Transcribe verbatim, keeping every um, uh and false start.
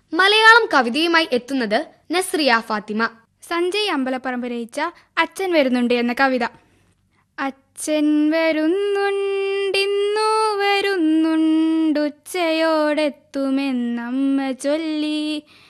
മലയാളം കവിതയുമായി എത്തുന്നത് നസ്രിയ ഫാത്തിമ. സഞ്ജയ് അമ്പലപ്പറമ്പ് രചിച്ച അച്ഛൻ വരുന്നുണ്ട് എന്ന കവിത. അച്ഛൻ വരുന്നുണ്ടിന്നു വരുന്നുണ്ടുച്ചയോടെത്തുമെന്നമ്മ ചൊല്ലി,